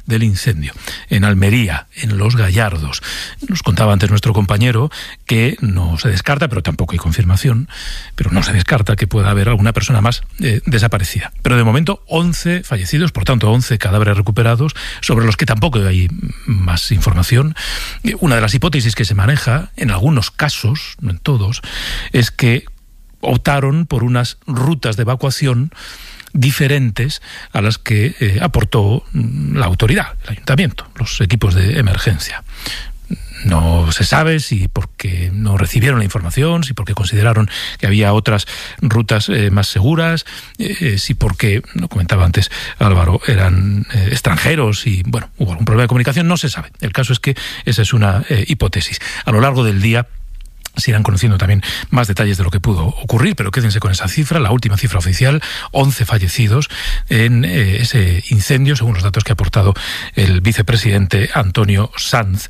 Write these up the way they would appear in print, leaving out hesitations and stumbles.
del incendio, en Almería, en Los Gallardos. Nos contaba antes nuestro compañero que no se descarta, pero tampoco hay confirmación, pero no se descarta que pueda haber alguna persona más desaparecida. Pero de momento 11 fallecidos, por tanto 11 cadáveres recuperados, sobre los que tampoco hay más información. Una de las hipótesis que se maneja, en algunos casos, no en todos, es que optaron por unas rutas de evacuación diferentes a las que aportó la autoridad, el ayuntamiento, los equipos de emergencia. No se sabe si porque no recibieron la información, si porque consideraron que había otras rutas más seguras, si porque, lo comentaba antes Álvaro, eran extranjeros y, bueno, hubo algún problema de comunicación, no se sabe. El caso es que esa es una hipótesis. A lo largo del día se irán conociendo también más detalles de lo que pudo ocurrir, pero quédense con esa cifra, la última cifra oficial, 11 fallecidos en ese incendio, según los datos que ha aportado el vicepresidente Antonio Sanz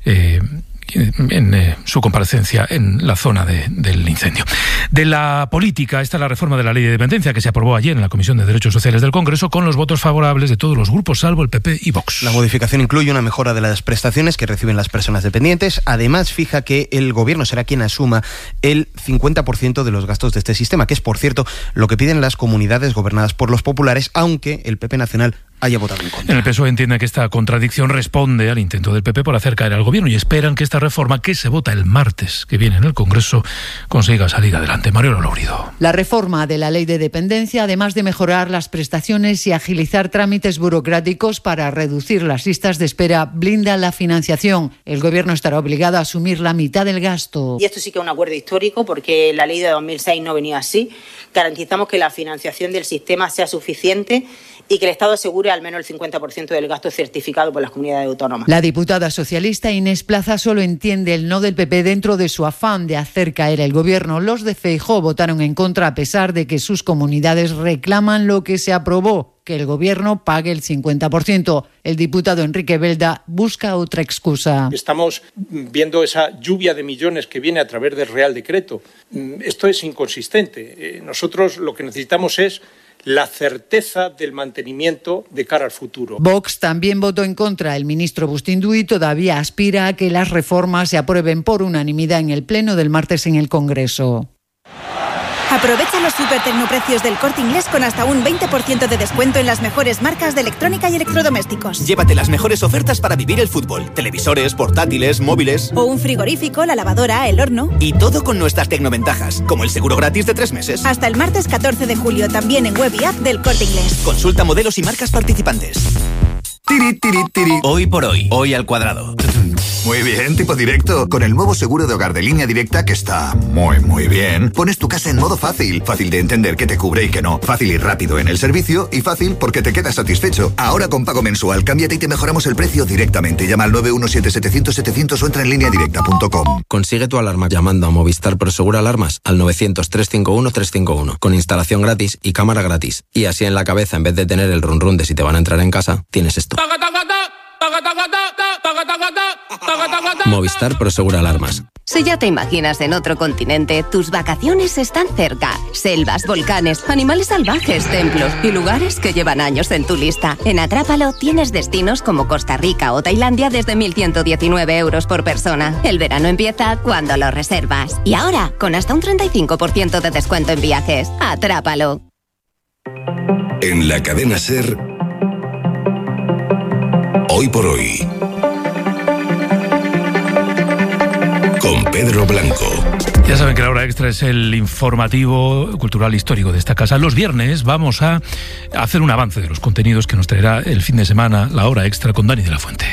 en su comparecencia en la zona del incendio. De la política está la reforma de la Ley de Dependencia que se aprobó ayer en la Comisión de Derechos Sociales del Congreso con los votos favorables de todos los grupos, salvo el PP y Vox. La modificación incluye una mejora de las prestaciones que reciben las personas dependientes. Además, fija que el Gobierno será quien asuma el 50% de los gastos de este sistema, que es, por cierto, lo que piden las comunidades gobernadas por los populares, aunque el PP nacional haya votado en contra. El PSOE entiende que esta contradicción responde al intento del PP por hacer caer al Gobierno y esperan que esta reforma, que se vota el martes que viene en el Congreso, consiga salir adelante. Mariano Laurido. La reforma de la Ley de Dependencia, además de mejorar las prestaciones y agilizar trámites burocráticos para reducir las listas de espera, blinda la financiación. El Gobierno estará obligado a asumir la mitad del gasto. Y esto sí que es un acuerdo histórico porque la ley de 2006 no venía así. Garantizamos que la financiación del sistema sea suficiente y que el Estado asegure al menos el 50% del gasto certificado por las comunidades autónomas. La diputada socialista Inés Plaza solo entiende el no del PP dentro de su afán de hacer caer el Gobierno. Los de Feijóo votaron en contra a pesar de que sus comunidades reclaman lo que se aprobó, que el Gobierno pague el 50%. El diputado Enrique Belda busca otra excusa. Estamos viendo esa lluvia de millones que viene a través del Real Decreto. Esto es inconsistente. Nosotros lo que necesitamos es la certeza del mantenimiento de cara al futuro. Vox también votó en contra. El ministro Bustinduy todavía aspira a que las reformas se aprueben por unanimidad en el pleno del martes en el Congreso. Aprovecha los supertecnoprecios del Corte Inglés con hasta un 20% de descuento en las mejores marcas de electrónica y electrodomésticos. Llévate las mejores ofertas para vivir el fútbol. Televisores, portátiles, móviles. O un frigorífico, la lavadora, el horno. Y todo con nuestras tecnoventajas, como el seguro gratis de 3 meses. Hasta el martes 14 de julio, también en web y app del Corte Inglés. Consulta modelos y marcas participantes. Tiri, tiri, tiri. Hoy por hoy, hoy al cuadrado. Muy bien, tipo directo. Con el nuevo seguro de hogar de Línea Directa, que está muy bien, pones tu casa en modo fácil. Fácil de entender qué te cubre y qué no. Fácil y rápido en el servicio y fácil porque te quedas satisfecho. Ahora con pago mensual, cámbiate y te mejoramos el precio directamente. Llama al 917-700-700 o entra en lineadirecta.com. Consigue tu alarma llamando a Movistar Prosegur Alarmas al 900-351-351 con instalación gratis y cámara gratis. Y así en la cabeza, en vez de tener el run de si te van a entrar en casa, tienes esto. Movistar Prosegur Alarmas. Si ya te imaginas en otro continente, tus vacaciones están cerca. Selvas, volcanes, animales salvajes, templos y lugares que llevan años en tu lista. En Atrápalo tienes destinos como Costa Rica o Tailandia desde 1.119 euros por persona. El verano empieza cuando lo reservas. Y ahora, con hasta un 35% de descuento en viajes. Atrápalo. En la cadena SER, Hoy por Hoy, con Pedro Blanco. Ya saben que la hora extra es el informativo cultural histórico de esta casa. Los viernes vamos a hacer un avance de los contenidos que nos traerá el fin de semana la hora extra con Dani de la Fuente.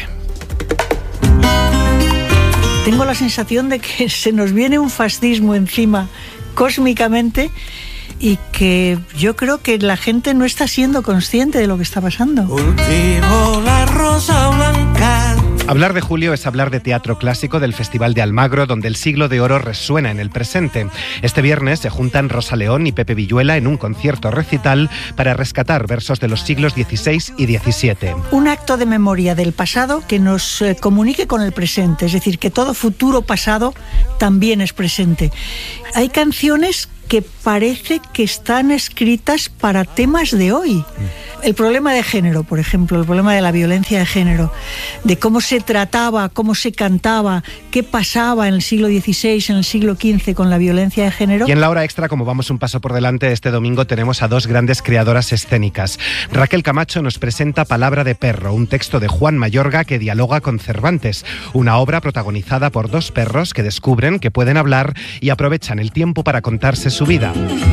Tengo la sensación de que se nos viene un fascismo encima cósmicamente y que yo creo que la gente no está siendo consciente de lo que está pasando. Cultivo la rosa blanca. Hablar de Julio es hablar de teatro clásico del Festival de Almagro, donde el siglo de oro resuena en el presente. Este viernes se juntan Rosa León y Pepe Villuela en un concierto recital para rescatar versos de los siglos XVI y XVII. Un acto de memoria del pasado que nos comunique con el presente, es decir, que todo futuro pasado también es presente. Hay canciones que parece que están escritas para temas de hoy. el problema de género, por ejemplo, el problema de la violencia de género, de cómo se trataba, cómo se cantaba, qué pasaba en el siglo XVI, en el siglo XV con la violencia de género. Y en la hora extra, como vamos un paso por delante, este domingo tenemos a dos grandes creadoras escénicas. Raquel Camacho nos presenta Palabra de perro, un texto de Juan Mayorga que dialoga con Cervantes, una obra protagonizada por dos perros que descubren que pueden hablar y aprovechan el tiempo para contarse su vida.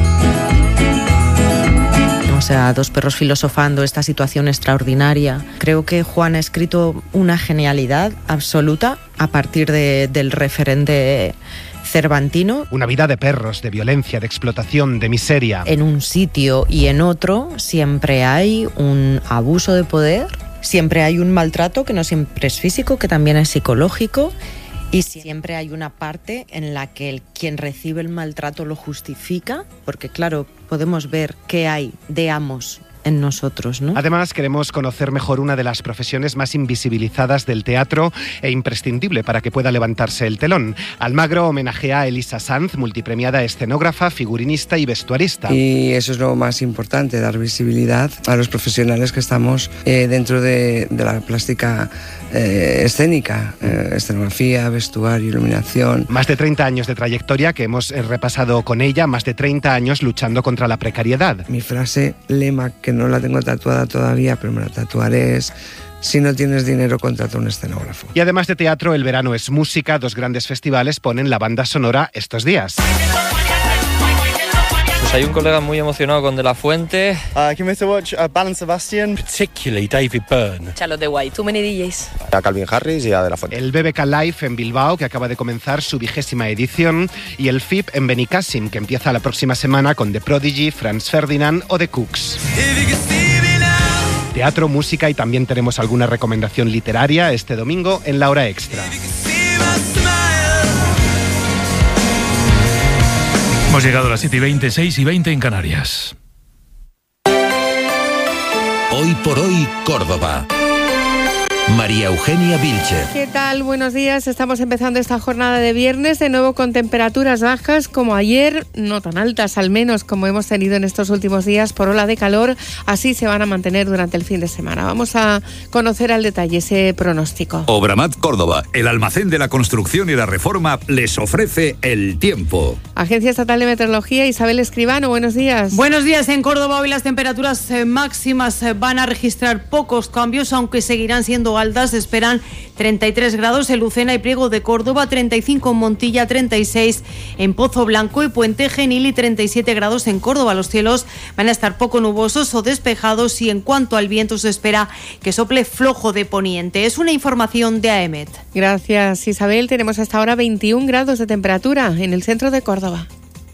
O sea, dos perros filosofando esta situación extraordinaria. Creo que Juan ha escrito una genialidad absoluta a partir del referente cervantino. Una vida de perros, de violencia, de explotación, de miseria. En un sitio y en otro siempre hay un abuso de poder, siempre hay un maltrato que no siempre es físico, que también es psicológico. Y siempre hay una parte en la que quien recibe el maltrato lo justifica, porque claro, podemos ver qué hay de amos en nosotros, ¿no? Además, queremos conocer mejor una de las profesiones más invisibilizadas del teatro e imprescindible para que pueda levantarse el telón. Almagro homenajea a Elisa Sanz, multipremiada escenógrafa, figurinista y vestuarista. Y eso es lo más importante, dar visibilidad a los profesionales que estamos dentro de la plástica escénica, escenografía, vestuario, iluminación. Más de 30 años de trayectoria que hemos repasado con ella, más de 30 años luchando contra la precariedad. Mi frase lema, que no la tengo tatuada todavía, pero me la tatuaré, es: si no tienes dinero, contrata un escenógrafo. Y además de teatro, el verano es música. Dos grandes festivales ponen la banda sonora estos días. Pues hay un colega muy emocionado con De La Fuente. Can we watch Belle Sebastian? Particularly David Byrne. Charlotte de White, too many DJs. A Calvin Harris y a De La Fuente. El BBK Live en Bilbao, que acaba de comenzar su 20ª edición, y el FIP en Benicàssim, que empieza la próxima semana con The Prodigy, Franz Ferdinand o The Cooks. Teatro, música y también tenemos alguna recomendación literaria este domingo en la hora extra. Hemos llegado a las 7:20, 6:20 en Canarias. Hoy por hoy, Córdoba. María Eugenia Vilche. ¿Qué tal? Buenos días. Estamos empezando esta jornada de viernes, de nuevo con temperaturas bajas como ayer, no tan altas al menos como hemos tenido en estos últimos días por ola de calor. Así se van a mantener durante el fin de semana. Vamos a conocer al detalle ese pronóstico. Obramat Córdoba, el almacén de la construcción y la reforma, les ofrece el tiempo. Agencia Estatal de Meteorología, Isabel Escribano, buenos días. Buenos días. En Córdoba hoy las temperaturas máximas van a registrar pocos cambios, aunque seguirán siendo altas. Se esperan 33 grados en Lucena y Priego de Córdoba, 35 en Montilla, 36 en Pozo Blanco y Puente Genil y 37 grados en Córdoba. Los cielos van a estar poco nubosos o despejados y en cuanto al viento se espera que sople flojo de poniente. Es una información de AEMET. Gracias, Isabel. Tenemos hasta ahora 21 grados de temperatura en el centro de Córdoba.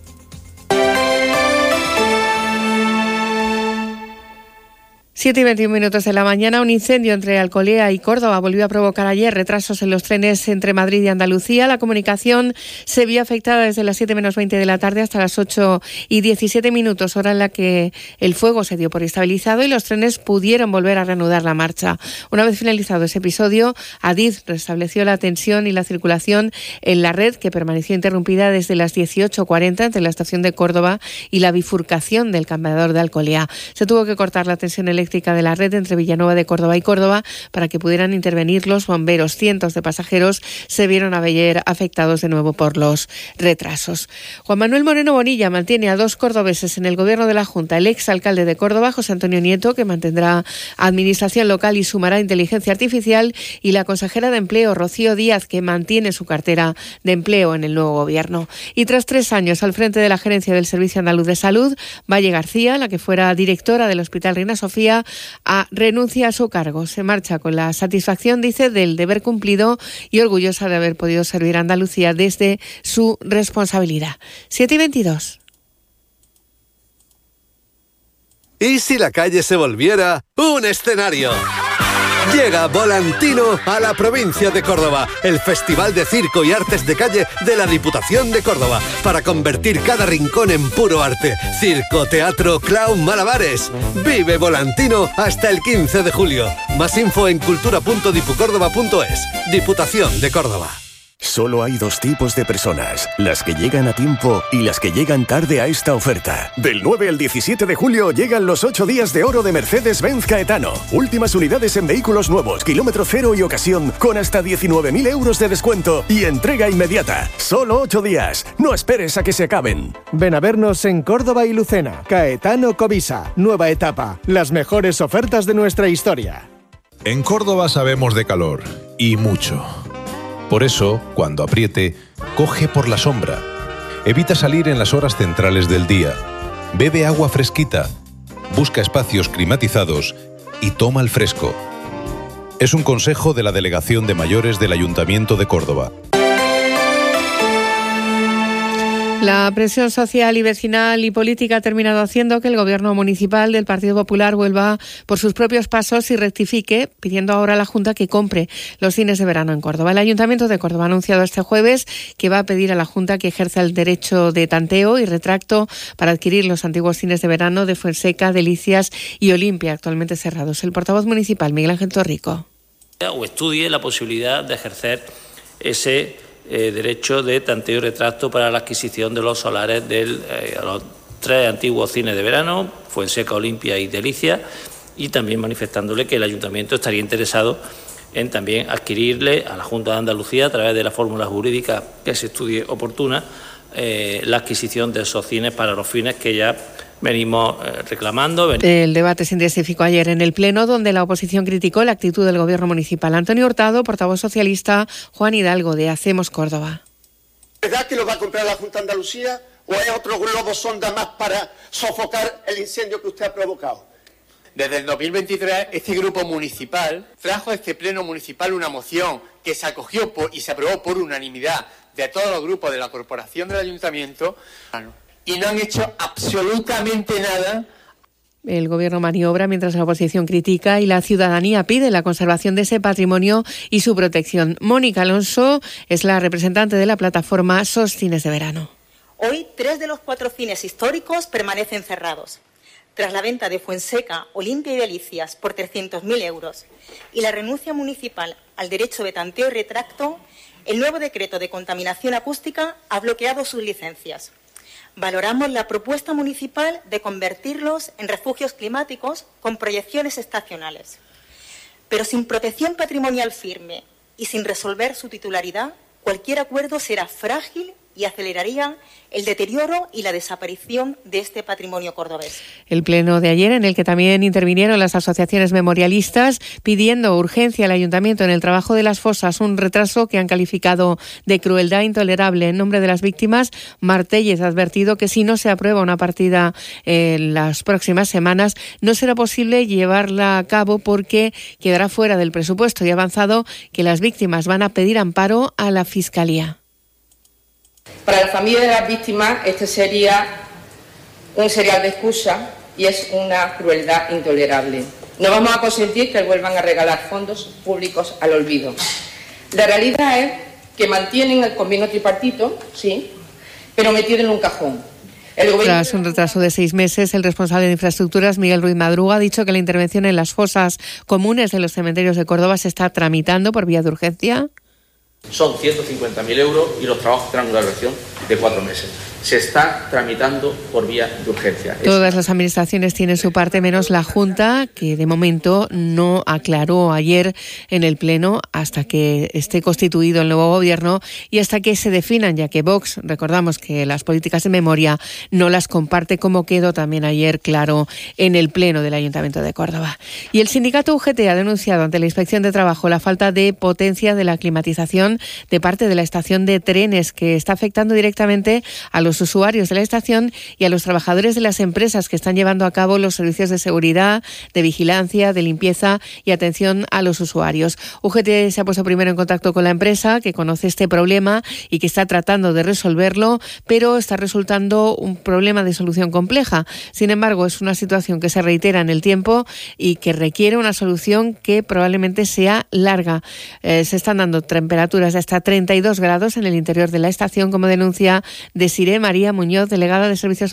7:21 de la mañana, un incendio entre Alcolea y Córdoba volvió a provocar ayer retrasos en los trenes entre Madrid y Andalucía. La comunicación se vio afectada desde las 7 menos 20 de la tarde hasta las 8:17, hora en la que el fuego se dio por estabilizado y los trenes pudieron volver a reanudar la marcha. Una vez finalizado ese episodio, Adif restableció la tensión y la circulación en la red, que permaneció interrumpida desde las 18:40 entre la estación de Córdoba y la bifurcación del cambiador de Alcolea. Se tuvo que cortar la tensión eléctrica de la red entre Villanueva de Córdoba y Córdoba para que pudieran intervenir los bomberos. Cientos de pasajeros se vieron ayer afectados de nuevo por los retrasos. Juan Manuel Moreno Bonilla mantiene a dos cordobeses en el gobierno de la Junta: el exalcalde de Córdoba, José Antonio Nieto, que mantendrá administración local y sumará inteligencia artificial, y la consejera de Empleo, Rocío Díaz, que mantiene su cartera de empleo en el nuevo gobierno. Y tras 3 años al frente de la gerencia del Servicio Andaluz de Salud, Valle García, la que fuera directora del Hospital Reina Sofía, renuncia a su cargo. Se marcha con la satisfacción, dice, del deber cumplido y orgullosa de haber podido servir a Andalucía desde su responsabilidad. 7:22. ¿Y si la calle se volviera un escenario? Llega Volantino a la provincia de Córdoba, el Festival de Circo y Artes de Calle de la Diputación de Córdoba, para convertir cada rincón en puro arte. Circo, teatro, clown, malabares. Vive Volantino hasta el 15 de julio. Más info en cultura.dipucórdoba.es. Diputación de Córdoba. Solo hay dos tipos de personas, las que llegan a tiempo y las que llegan tarde a esta oferta. Del 9 al 17 de julio llegan los 8 días de oro de Mercedes-Benz Caetano. Últimas unidades en vehículos nuevos, kilómetro cero y ocasión, con hasta 19.000 euros de descuento y entrega inmediata. Solo 8 días. No esperes a que se acaben. Ven a vernos en Córdoba y Lucena. Caetano Covisa. Nueva etapa. Las mejores ofertas de nuestra historia. En Córdoba sabemos de calor. Y mucho. Por eso, cuando apriete, coge por la sombra. Evita salir en las horas centrales del día. Bebe agua fresquita. Busca espacios climatizados y toma el fresco. Es un consejo de la Delegación de Mayores del Ayuntamiento de Córdoba. La presión social y vecinal y política ha terminado haciendo que el gobierno municipal del Partido Popular vuelva por sus propios pasos y rectifique, pidiendo ahora a la Junta que compre los cines de verano en Córdoba. El Ayuntamiento de Córdoba ha anunciado este jueves que va a pedir a la Junta que ejerza el derecho de tanteo y retracto para adquirir los antiguos cines de verano de Fuenseca, Delicias y Olimpia, actualmente cerrados. El portavoz municipal, Miguel Ángel Torrico. O estudie la posibilidad de ejercer ese derecho de tanteo y retracto para la adquisición de los solares de los 3 antiguos cines de verano, Fuenseca, Olimpia y Delicia, y también manifestándole que el Ayuntamiento estaría interesado en también adquirirle a la Junta de Andalucía, a través de la fórmula jurídica que se estudie oportuna, la adquisición de esos cines para los fines que ya venimos reclamando. El debate se intensificó ayer en el Pleno, donde la oposición criticó la actitud del Gobierno municipal. Antonio Hurtado, portavoz socialista, Juan Hidalgo, de Hacemos Córdoba. ¿Es verdad que lo va a comprar la Junta de Andalucía o es otro globo sonda más para sofocar el incendio que usted ha provocado? Desde el 2023, este grupo municipal trajo a este Pleno municipal una moción que se acogió y se aprobó por unanimidad de todos los grupos de la corporación del Ayuntamiento, y no han hecho absolutamente nada. El Gobierno maniobra mientras la oposición critica y la ciudadanía pide la conservación de ese patrimonio y su protección. Mónica Alonso es la representante de la plataforma SOS Cines de Verano. Hoy 3 de los 4 cines históricos permanecen cerrados. Tras la venta de Fuenseca, Olimpia y Delicias por 300.000 euros y la renuncia municipal al derecho de tanteo y retracto, el nuevo decreto de contaminación acústica ha bloqueado sus licencias. Valoramos la propuesta municipal de convertirlos en refugios climáticos con proyecciones estacionales. Pero sin protección patrimonial firme y sin resolver su titularidad, cualquier acuerdo será frágil y aceleraría el deterioro y la desaparición de este patrimonio cordobés. El pleno de ayer, en el que también intervinieron las asociaciones memorialistas, pidiendo urgencia al Ayuntamiento en el trabajo de las fosas, un retraso que han calificado de crueldad intolerable. En nombre de las víctimas, Martellez ha advertido que si no se aprueba una partida en las próximas semanas, no será posible llevarla a cabo porque quedará fuera del presupuesto, y ha avanzado que las víctimas van a pedir amparo a la Fiscalía. Para la familia de las víctimas, este sería un serial de excusa y es una crueldad intolerable. No vamos a consentir que vuelvan a regalar fondos públicos al olvido. La realidad es que mantienen el convenio tripartito, sí, pero metido en un cajón. Tras un retraso de 6 meses, el responsable de infraestructuras, Miguel Ruiz Madruga, ha dicho que la intervención en las fosas comunes de los cementerios de Córdoba se está tramitando por vía de urgencia. Son 150.000 euros y los trabajos tendrán una duración de 4 meses. Se está tramitando por vía de urgencia. Todas las administraciones tienen su parte, menos la Junta, que de momento no aclaró ayer en el Pleno hasta que esté constituido el nuevo gobierno y hasta que se definan, ya que Vox, recordamos que las políticas de memoria no las comparte, como quedó también ayer claro en el Pleno del Ayuntamiento de Córdoba. Y el sindicato UGT ha denunciado ante la Inspección de Trabajo la falta de potencia de la climatización de parte de la estación de trenes, que está afectando directamente a los usuarios de la estación y a los trabajadores de las empresas que están llevando a cabo los servicios de seguridad, de vigilancia, de limpieza y atención a los usuarios. UGT se ha puesto primero en contacto con la empresa, que conoce este problema y que está tratando de resolverlo, pero está resultando un problema de solución compleja. Sin embargo, es una situación que se reitera en el tiempo y que requiere una solución que probablemente sea larga. Se están dando temperaturas de hasta 32 grados en el interior de la estación, como denuncia Desiré María Muñoz, delegada de Servicios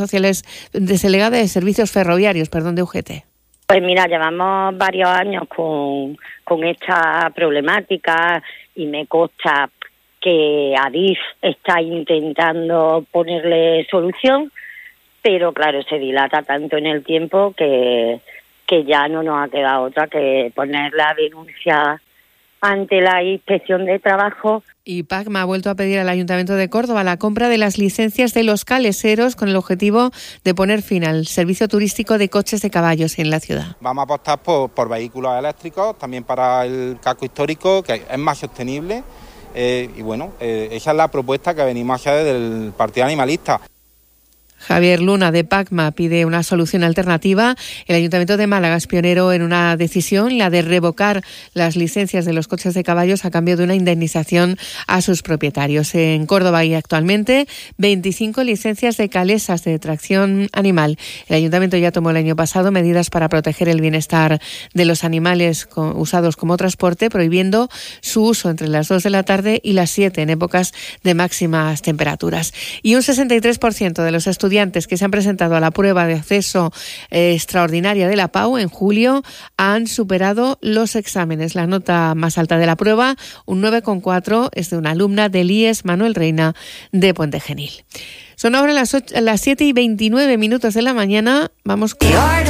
Ferroviarios, de UGT. Pues mira, llevamos varios años con esta problemática y me consta que Adif está intentando ponerle solución, pero claro, se dilata tanto en el tiempo que ya no nos ha quedado otra que poner la denuncia ante la Inspección de Trabajo. Y PACMA ha vuelto a pedir al Ayuntamiento de Córdoba la compra de las licencias de los caleseros con el objetivo de poner fin al servicio turístico de coches de caballos en la ciudad. Vamos a apostar por vehículos eléctricos, también para el casco histórico, que es más sostenible. Y bueno, esa es la propuesta que venimos a hacer desde el Partido Animalista. Javier Luna, de PACMA, pide una solución alternativa. El Ayuntamiento de Málaga es pionero en una decisión, la de revocar las licencias de los coches de caballos a cambio de una indemnización a sus propietarios. En Córdoba hay actualmente 25 licencias de calesas de tracción animal. El Ayuntamiento ya tomó el año pasado medidas para proteger el bienestar de los animales usados como transporte, prohibiendo su uso entre las 2 de la tarde y las 7 en épocas de máximas temperaturas. Y un 63% de los estudiantes que se han presentado a la prueba de acceso extraordinaria de la PAU en julio han superado los exámenes. La nota más alta de la prueba, un 9,4, es de una alumna del IES Manuel Reina de Puente Genil. Son ahora las 7:29 de la mañana. Vamos con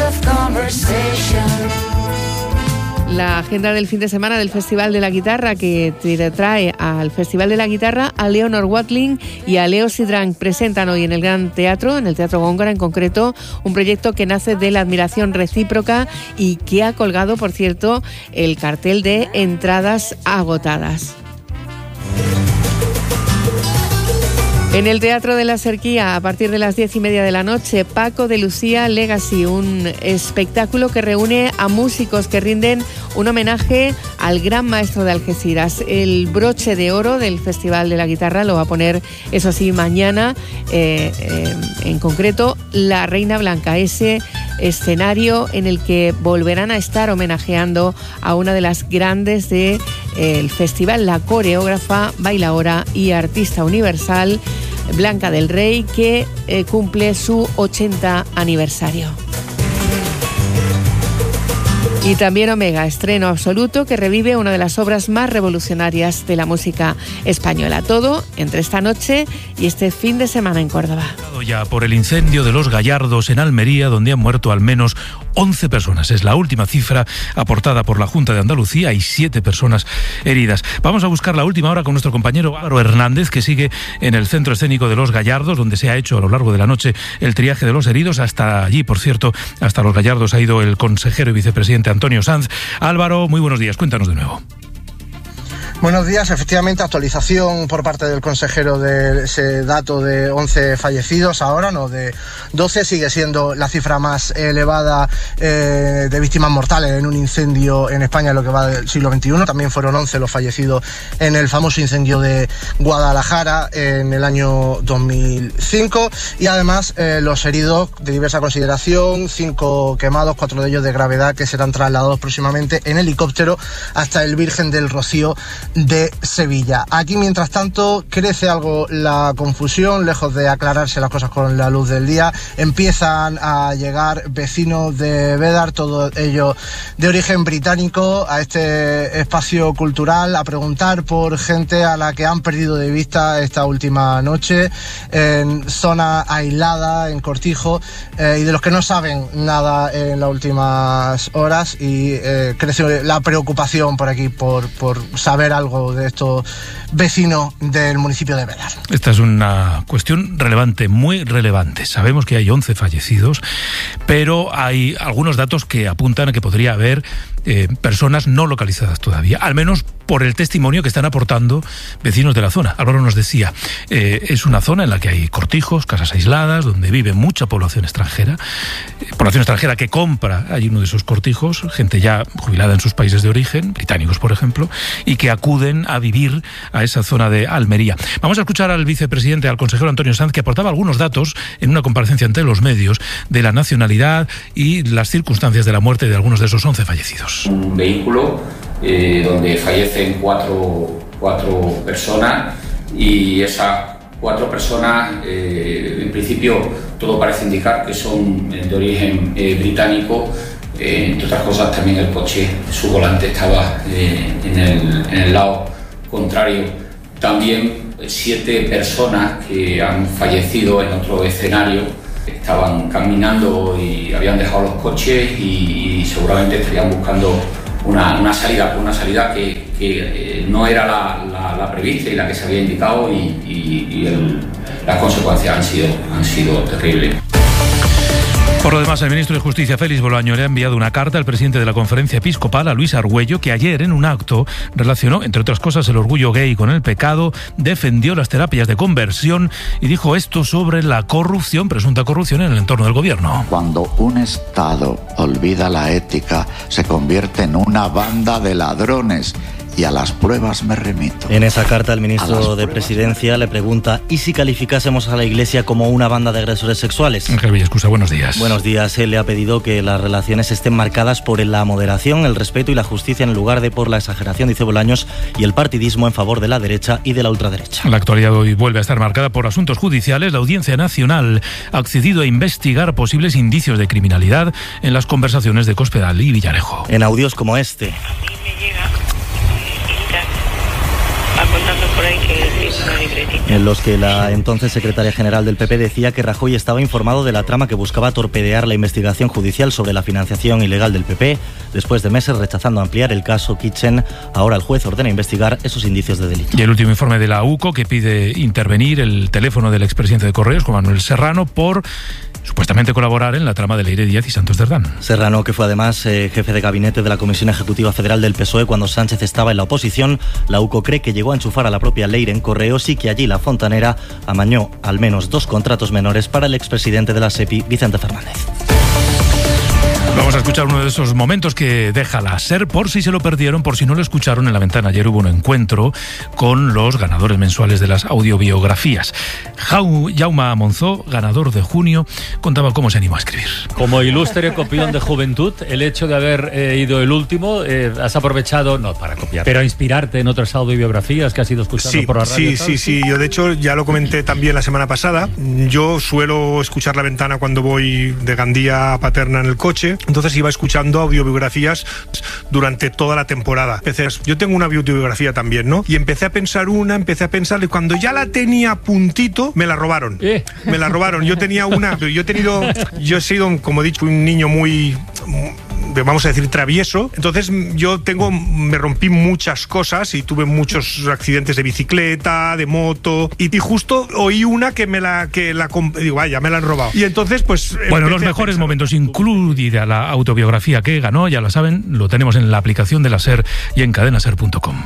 la agenda del fin de semana del Festival de la Guitarra, que trae al Festival de la Guitarra a Leonor Watling y a Leo Sidran. Presentan hoy en el Gran Teatro, en el Teatro Góngora en concreto, un proyecto que nace de la admiración recíproca y que ha colgado, por cierto, el cartel de entradas agotadas. En el Teatro de la Serquía, a partir de las 10:30 de la noche, Paco de Lucía Legacy, un espectáculo que reúne a músicos que rinden un homenaje al gran maestro de Algeciras. El broche de oro del Festival de la Guitarra lo va a poner, eso sí, mañana, en concreto, La Reina Blanca, ese escenario en el que volverán a estar homenajeando a una de las grandes del festival, la coreógrafa, bailaora y artista universal, Blanca del Rey, que cumple su 80 aniversario. Y también Omega, estreno absoluto que revive una de las obras más revolucionarias de la música española. Todo entre esta noche y este fin de semana en Córdoba. Ya por el incendio de Los Gallardos en Almería, donde han muerto al menos 11 personas. Es la última cifra aportada por la Junta de Andalucía y 7 personas heridas. Vamos a buscar la última hora con nuestro compañero Álvaro Hernández, que sigue en el Centro Escénico de Los Gallardos, donde se ha hecho a lo largo de la noche el triaje de los heridos. Hasta allí, por cierto, hasta Los Gallardos ha ido el consejero y vicepresidente Antonio Sanz. Álvaro, muy buenos días, cuéntanos de nuevo. Buenos días, efectivamente, actualización por parte del consejero de ese dato de 11 fallecidos, ahora no, de 12, sigue siendo la cifra más elevada de víctimas mortales en un incendio en España en lo que va del siglo XXI. También fueron 11 los fallecidos en el famoso incendio de Guadalajara en el año 2005 y además los heridos de diversa consideración, 5 quemados, 4 de ellos de gravedad, que serán trasladados próximamente en helicóptero hasta el Virgen del Rocío de Sevilla. Aquí, mientras tanto, crece algo la confusión, lejos de aclararse las cosas con la luz del día. Empiezan a llegar vecinos de Bédar, todos ellos de origen británico, a este espacio cultural, a preguntar por gente a la que han perdido de vista esta última noche, en zona aislada, en Cortijo, y de los que no saben nada en las últimas horas, y crece la preocupación por aquí por saber algo de estos vecinos del municipio de Bédar. Esta es una cuestión relevante, muy relevante. Sabemos que hay 11 fallecidos, pero hay algunos datos que apuntan a que podría haber personas no localizadas todavía, al menos por el testimonio que están aportando vecinos de la zona. Álvaro nos decía, es una zona en la que hay cortijos, casas aisladas, donde vive mucha población extranjera que compra allí uno de esos cortijos, gente ya jubilada en sus países de origen, británicos por ejemplo, y que acuden a vivir a esa zona de Almería. Vamos a escuchar al vicepresidente, al consejero Antonio Sanz, que aportaba algunos datos en una comparecencia ante los medios de la nacionalidad y las circunstancias de la muerte de algunos de esos 11 fallecidos. Un vehículo donde fallecen cuatro personas, y esas 4 personas, en principio todo parece indicar que son de origen británico. Entre otras cosas, también el coche, su volante estaba en el lado contrario. También 7 personas que han fallecido en otro escenario. Estaban caminando y habían dejado los coches y seguramente estarían buscando una salida que no era la prevista y la que se había indicado y las consecuencias han sido terribles. Por lo demás, el ministro de Justicia, Félix Bolaño, le ha enviado una carta al presidente de la Conferencia Episcopal, a Luis Argüello, que ayer en un acto relacionó, entre otras cosas, el orgullo gay con el pecado, defendió las terapias de conversión y dijo esto sobre la corrupción, presunta corrupción en el entorno del gobierno. Cuando un Estado olvida la ética, se convierte en una banda de ladrones. Y a las pruebas me remito. En esa carta el ministro de Presidencia le pregunta: ¿y si calificásemos a la Iglesia como una banda de agresores sexuales? Ángel Villescusa, buenos días. Buenos días. Él le ha pedido que las relaciones estén marcadas por la moderación, el respeto y la justicia en lugar de por la exageración, dice Bolaños, y el partidismo en favor de la derecha y de la ultraderecha. La actualidad hoy vuelve a estar marcada por asuntos judiciales. La Audiencia Nacional ha accedido a investigar posibles indicios de criminalidad en las conversaciones de Cospedal y Villarejo. En audios como este. En los que la entonces secretaria general del PP decía que Rajoy estaba informado de la trama que buscaba torpedear la investigación judicial sobre la financiación ilegal del PP. Después de meses rechazando ampliar el caso Kitchen, ahora el juez ordena investigar esos indicios de delito. Y el último informe de la UCO, que pide intervenir el teléfono del expresidente de Correos, Juan Manuel Serrano, por supuestamente colaborar en la trama de Leire Díaz y Santos Cerdán. Serrano, que fue además jefe de gabinete de la Comisión Ejecutiva Federal del PSOE cuando Sánchez estaba en la oposición, la UCO cree que llegó a enchufar a la propia Leire en Correos y que allí la fontanera amañó al menos 2 contratos menores para el expresidente de la SEPI, Vicente Fernández. Vamos a escuchar uno de esos momentos que deja la SER, por si se lo perdieron, por si no lo escucharon. En La Ventana ayer hubo un encuentro con los ganadores mensuales de las audiobiografías. Jaume Monzó, ganador de junio, contaba cómo se animó a escribir. Como ilustre copión de juventud, el hecho de haber ido el último, has aprovechado, no para copiar, pero a inspirarte en otras audiobiografías que has ido escuchando por la radio. Sí. Yo de hecho ya lo comenté también la semana pasada. Yo suelo escuchar La Ventana cuando voy de Gandía a Paterna en el coche. Entonces iba escuchando audiobiografías durante toda la temporada. Yo tengo una audiobiografía también, ¿no? Y empecé a pensar y cuando ya la tenía a puntito, me la robaron. Me la robaron. Yo he sido, como he dicho, un niño muy, vamos a decir, travieso. Entonces me rompí muchas cosas y tuve muchos accidentes de bicicleta, de moto, y justo oí una que digo, vaya, me la han robado. Y entonces, pues... Bueno, los mejores momentos, incluida la autobiografía que ganó, ya lo saben, lo tenemos en la aplicación de la SER y en cadenaser.com.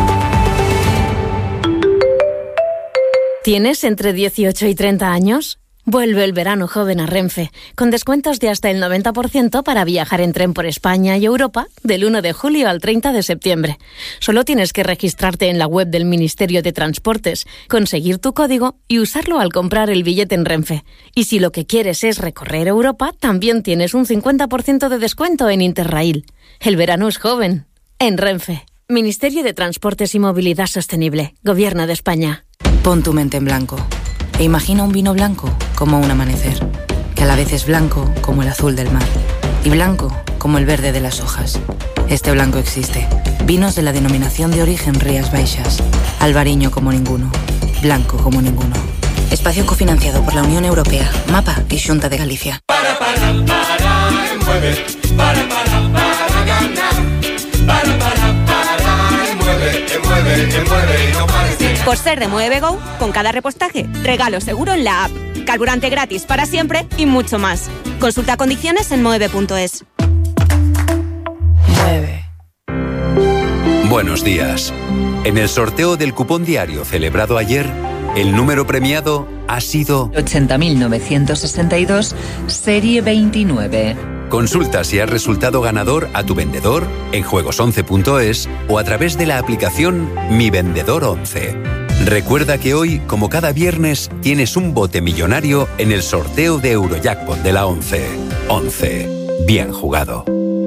¿Tienes entre 18 y 30 años? Vuelve el verano joven a Renfe, con descuentos de hasta el 90% para viajar en tren por España y Europa del 1 de julio al 30 de septiembre. Solo tienes que registrarte en la web del Ministerio de Transportes, conseguir tu código y usarlo al comprar el billete en Renfe. Y si lo que quieres es recorrer Europa, también tienes un 50% de descuento en Interrail. El verano es joven. En Renfe. Ministerio de Transportes y Movilidad Sostenible. Gobierno de España. Pon tu mente en blanco. E imagina un vino blanco como un amanecer, que a la vez es blanco como el azul del mar y blanco como el verde de las hojas. Este blanco existe. Vinos de la denominación de origen Rías Baixas. Albariño como ninguno. Blanco como ninguno. Espacio cofinanciado por la Unión Europea, MAPA y Xunta de Galicia. Por ser de Mueve Go, con cada repostaje, regalo seguro en la app, carburante gratis para siempre y mucho más. Consulta condiciones en moeve.es. Buenos días. En el sorteo del cupón diario celebrado ayer, el número premiado ha sido 80.962, serie 29. Consulta si has resultado ganador a tu vendedor en juegos11.es o a través de la aplicación Mi Vendedor 11. Recuerda que hoy, como cada viernes, tienes un bote millonario en el sorteo de Eurojackpot de la 11. 11. Bien jugado.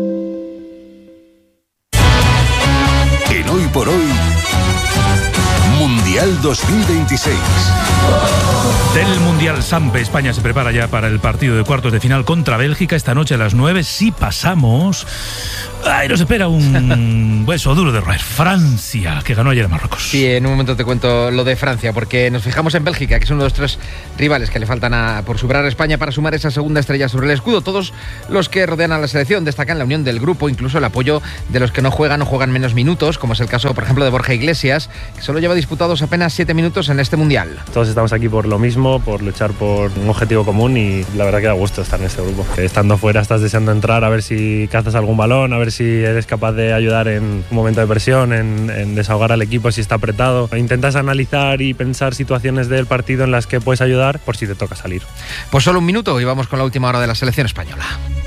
En Hoy por Hoy, Mundial 2026. Del Mundial Sampe, España se prepara ya para el partido de cuartos de final contra Bélgica esta noche a las 9. Si pasamos Ay, nos espera un hueso duro de roer. Francia, que ganó ayer a Marruecos. Sí, en un momento te cuento lo de Francia, porque nos fijamos en Bélgica, que es uno de los 3 rivales que le faltan por superar a España para sumar esa segunda estrella sobre el escudo. Todos los que rodean a la selección destacan la unión del grupo, incluso el apoyo de los que no juegan menos minutos, como es el caso, por ejemplo, de Borja Iglesias, que solo lleva disputados apenas 7 minutos en este Mundial. Todos estamos aquí por lo mismo, por luchar por un objetivo común, y la verdad que da gusto estar en este grupo. Estando fuera estás deseando entrar, a ver si cazas algún balón, a ver si eres capaz de ayudar en un momento de presión, en desahogar al equipo si está apretado. Intentas analizar y pensar situaciones del partido en las que puedes ayudar por si te toca salir. Pues solo un minuto y vamos con la última hora de la selección española.